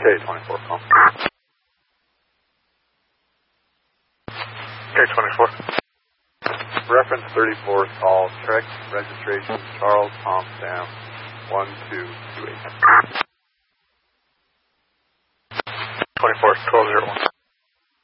K-24, call. K-24. Reference 34 call, Trek, registration, Charles Tom Sam, 1228. 24, 1201.